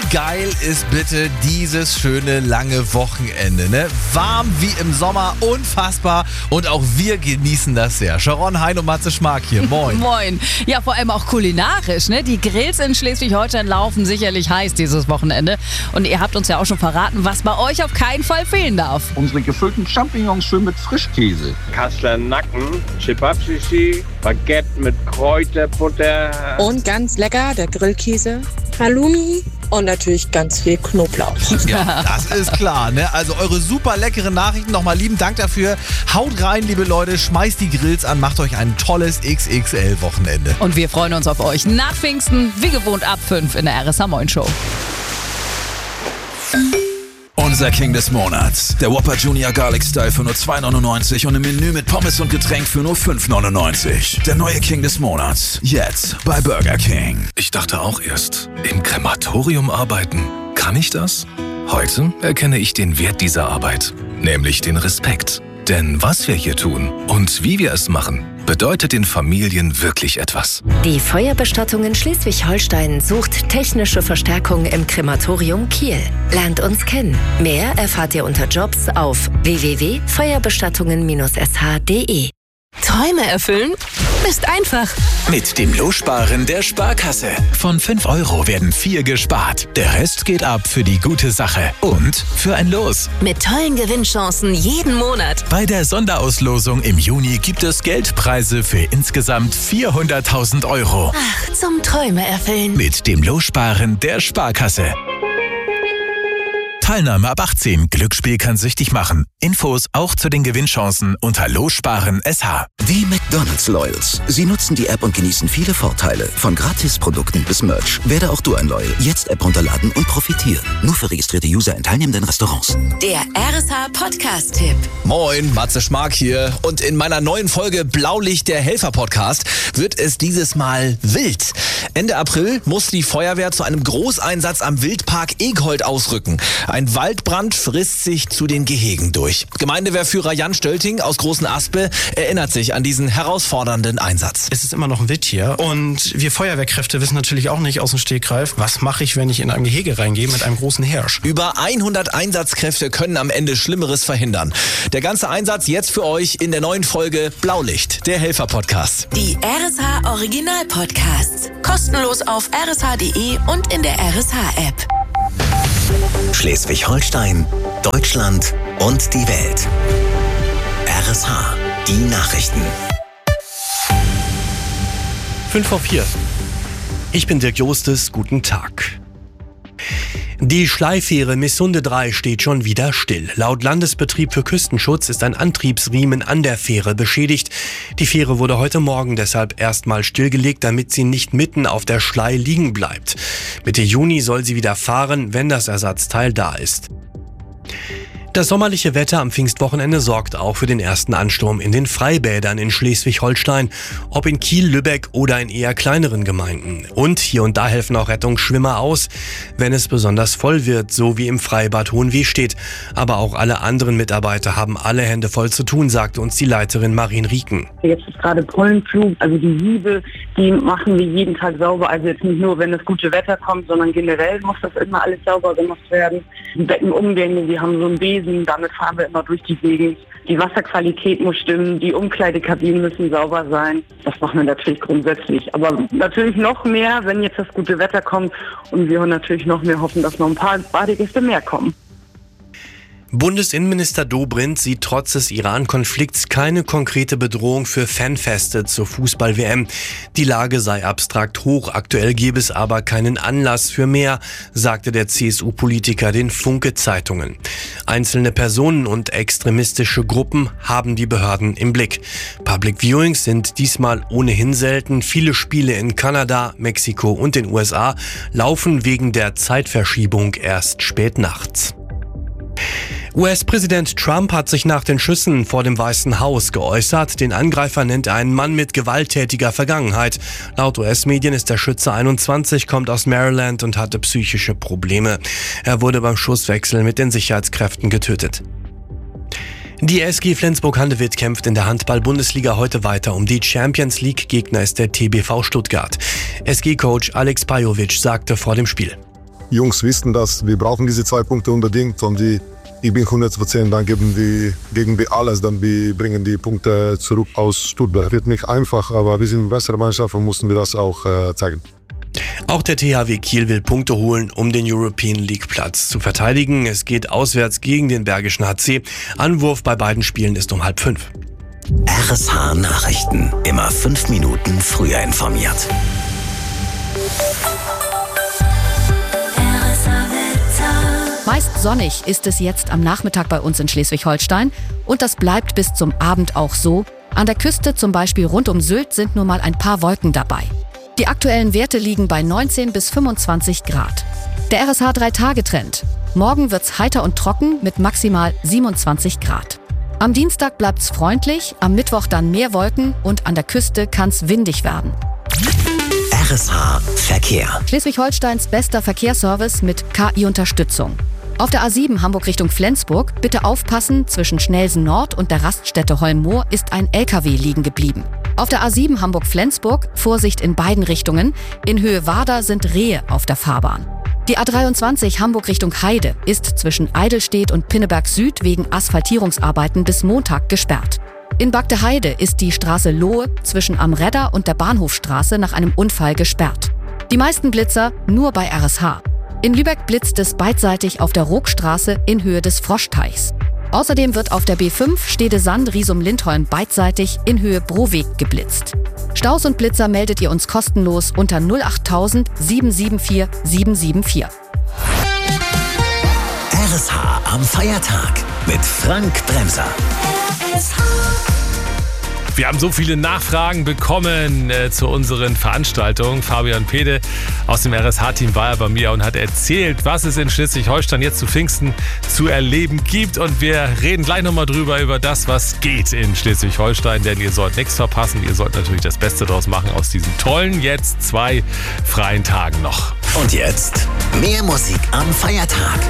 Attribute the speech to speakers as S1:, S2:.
S1: geil ist bitte dieses schöne lange Wochenende, ne? Warm wie im Sommer, unfassbar. Und auch wir genießen das sehr. Sharon, Hein und Matze Schmark hier. Moin.
S2: Moin. Ja, vor allem auch kulinarisch, ne? Die Grills in Schleswig-Holstein laufen sicherlich heiß dieses Wochenende. Und ihr habt uns ja auch schon verraten, was bei euch auf keinen Fall fehlen darf.
S3: Unsere gefüllten Champignons schön mit Frischkäse.
S4: Kasseler Nacken, Chipapsisi, Baguette mit Kräuterbutter.
S5: Und ganz lecker, der Grillkäse, Halloumi und natürlich ganz viel Knoblauch.
S1: Ja, das ist klar, ne? Also eure super leckeren Nachrichten, nochmal lieben Dank dafür. Haut rein, liebe Leute, schmeißt die Grills an, macht euch ein tolles XXL-Wochenende.
S2: Und wir freuen uns auf euch nach Pfingsten, wie gewohnt ab 5 in der RSH Moin Show.
S6: Unser King des Monats. Der Whopper Junior Garlic Style für nur $2,99 und im Menü mit Pommes und Getränk für nur $5,99. Der neue King des Monats. Jetzt bei Burger King.
S7: Ich dachte auch erst, im Krematorium arbeiten. Kann ich das? Heute erkenne ich den Wert dieser Arbeit, nämlich den Respekt. Denn was wir hier tun und wie wir es machen, bedeutet den Familien wirklich etwas.
S8: Die Feuerbestattung in Schleswig-Holstein sucht technische Verstärkung im Krematorium Kiel. Lernt uns kennen. Mehr erfahrt ihr unter Jobs auf www.feuerbestattungen-sh.de.
S9: Träume erfüllen ist einfach.
S6: Mit dem Lossparen der Sparkasse. Von 5 € werden 4 gespart. Der Rest geht ab für die gute Sache und für ein Los.
S9: Mit tollen Gewinnchancen jeden Monat.
S6: Bei der Sonderauslosung im Juni gibt es Geldpreise für insgesamt 400.000 €.
S9: Ach, zum Träume erfüllen.
S6: Mit dem Lossparen der Sparkasse. Teilnahme ab 18. Glücksspiel kann süchtig machen. Infos auch zu den Gewinnchancen unter Lossparen SH.
S10: Die McDonald's Loyals. Sie nutzen die App und genießen viele Vorteile. Von Gratisprodukten bis Merch. Werde auch du ein Loyal. Jetzt App runterladen und profitieren. Nur für registrierte User in teilnehmenden Restaurants.
S9: Der RSH Podcast-Tipp.
S1: Moin, Matze Schmark hier. Und in meiner neuen Folge Blaulicht, der Helfer-Podcast, wird es dieses Mal wild. Ende April muss die Feuerwehr zu einem Großeinsatz am Wildpark Eghold ausrücken. Ein Waldbrand frisst sich zu den Gehegen durch. Gemeindewehrführer Jan Stölting aus Großen Aspe erinnert sich an diesen herausfordernden Einsatz.
S11: Es ist immer noch ein Wildtier und wir Feuerwehrkräfte wissen natürlich auch nicht aus dem Stegreif, was mache ich, wenn ich in ein Gehege reingehe mit einem großen Hirsch.
S1: Über 100 Einsatzkräfte können am Ende Schlimmeres verhindern. Der ganze Einsatz jetzt für euch in der neuen Folge Blaulicht, der Helfer-Podcast.
S9: Die RSH Original-Podcasts. Kostenlos auf rsh.de und in der RSH-App.
S10: Schleswig-Holstein, Deutschland und die Welt. RSH, die Nachrichten.
S12: 5:04. Ich bin Dirk Jostes, guten Tag. Die Schleifähre Missunde 3 steht schon wieder still. Laut Landesbetrieb für Küstenschutz ist ein Antriebsriemen an der Fähre beschädigt. Die Fähre wurde heute Morgen deshalb erstmal stillgelegt, damit sie nicht mitten auf der Schlei liegen bleibt. Mitte Juni soll sie wieder fahren, wenn das Ersatzteil da ist. Das sommerliche Wetter am Pfingstwochenende sorgt auch für den ersten Ansturm in den Freibädern in Schleswig-Holstein, ob in Kiel, Lübeck oder in eher kleineren Gemeinden. Und hier und da helfen auch Rettungsschwimmer aus, wenn es besonders voll wird, so wie im Freibad Hohenwestedt. Aber auch alle anderen Mitarbeiter haben alle Hände voll zu tun, sagte uns die Leiterin Marien Rieken.
S13: Jetzt ist gerade Pollenflug, also die Siebe, die machen wir jeden Tag sauber. Also jetzt nicht nur, wenn das gute Wetter kommt, sondern generell muss das immer alles sauber gemacht werden. Die Beckenumgänge, wir haben so einen Besen, damit fahren wir immer durch die Gegend. Die Wasserqualität muss stimmen, die Umkleidekabinen müssen sauber sein. Das machen wir natürlich grundsätzlich. Aber natürlich noch mehr, wenn jetzt das gute Wetter kommt und wir natürlich noch mehr hoffen, dass noch ein paar Badegäste mehr kommen.
S12: Bundesinnenminister Dobrindt sieht trotz des Iran-Konflikts keine konkrete Bedrohung für Fanfeste zur Fußball-WM. Die Lage sei abstrakt hoch, aktuell gebe es aber keinen Anlass für mehr, sagte der CSU-Politiker den Funke-Zeitungen. Einzelne Personen und extremistische Gruppen haben die Behörden im Blick. Public Viewings sind diesmal ohnehin selten. Viele Spiele in Kanada, Mexiko und den USA laufen wegen der Zeitverschiebung erst spät nachts. US-Präsident Trump hat sich nach den Schüssen vor dem Weißen Haus geäußert. Den Angreifer nennt er einen Mann mit gewalttätiger Vergangenheit. Laut US-Medien ist der Schütze 21, kommt aus Maryland und hatte psychische Probleme. Er wurde beim Schusswechsel mit den Sicherheitskräften getötet. Die SG Flensburg-Handewitt kämpft in der Handball-Bundesliga heute weiter um die Champions League. Gegner ist der TBV Stuttgart. SG-Coach Alex Pajovic sagte vor dem Spiel:
S14: Jungs wissen das, wir brauchen diese 2 Punkte unbedingt und ich bin 100%, dann geben wir alles, dann wir bringen die Punkte zurück aus Stuttgart. Wird nicht einfach, aber wir sind eine bessere Mannschaft und mussten wir das auch zeigen.
S12: Auch der THW Kiel will Punkte holen, um den European League Platz zu verteidigen. Es geht auswärts gegen den Bergischen HC. Anwurf bei beiden Spielen ist um 4:30.
S10: RSH Nachrichten. Immer 5 Minuten früher informiert.
S15: Meist sonnig ist es jetzt am Nachmittag bei uns in Schleswig-Holstein und das bleibt bis zum Abend auch so. An der Küste, zum Beispiel rund um Sylt, sind nur mal ein paar Wolken dabei. Die aktuellen Werte liegen bei 19 bis 25 Grad. Der RSH 3-Tage-Trend. Morgen wird's heiter und trocken mit maximal 27 Grad. Am Dienstag bleibt's freundlich, am Mittwoch dann mehr Wolken und an der Küste kann's windig werden.
S10: RSH Verkehr.
S15: Schleswig-Holsteins bester Verkehrsservice mit KI-Unterstützung. Auf der A7 Hamburg Richtung Flensburg bitte aufpassen, zwischen Schnelsen Nord und der Raststätte Hollenmoor ist ein LKW liegen geblieben. Auf der A7 Hamburg-Flensburg Vorsicht in beiden Richtungen. In Höhe Warder sind Rehe auf der Fahrbahn. Die A23 Hamburg Richtung Heide ist zwischen Eidelstedt und Pinneberg Süd wegen Asphaltierungsarbeiten bis Montag gesperrt. In Bagdeheide ist die Straße Lohe zwischen Am Redder und der Bahnhofstraße nach einem Unfall gesperrt. Die meisten Blitzer nur bei RSH. In Lübeck blitzt es beidseitig auf der Ruckstraße in Höhe des Froschteichs. Außerdem wird auf der B5 Stede-Sand-Riesum-Lindholm beidseitig in Höhe Broweg geblitzt. Staus und Blitzer meldet ihr uns kostenlos unter 08000 774 774.
S10: RSH am Feiertag mit Frank Bremser.
S16: Wir haben so viele Nachfragen bekommen zu unseren Veranstaltungen. Fabian Pede aus dem RSH-Team war ja bei mir und hat erzählt, was es in Schleswig-Holstein jetzt zu Pfingsten zu erleben gibt. Und wir reden gleich nochmal über das, was geht in Schleswig-Holstein. Denn ihr sollt nichts verpassen. Ihr sollt natürlich das Beste draus machen aus diesen tollen, jetzt 2 freien Tagen noch.
S10: Und jetzt mehr Musik am Feiertag.